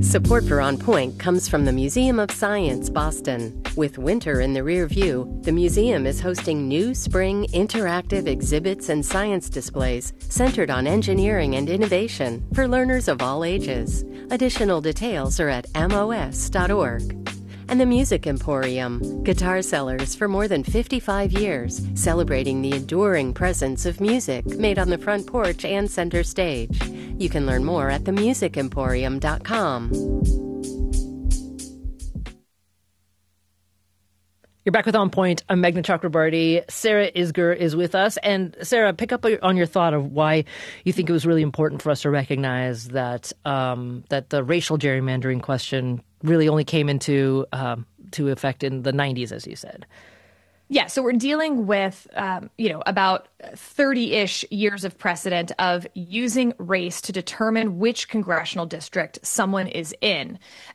Support for On Point comes from the Museum of Science, Boston. With winter in the rear view, the museum is hosting new spring interactive exhibits and science displays centered on engineering and innovation for learners of all ages. Additional details are at mos.org. And the Music Emporium, guitar sellers for more than 55 years, celebrating the enduring presence of music made on the front porch and center stage. You can learn more at themusicemporium.com. You're back with On Point. I'm Meghna Chakrabarty. Sarah Isgur is with us. And Sarah, pick up on your thought of why you think it was really important for us to recognize that that the racial gerrymandering question really only came into to effect in the 90s, as you said. Yeah, so we're dealing with, about 30-ish years of precedent of using race to determine which congressional district someone is in.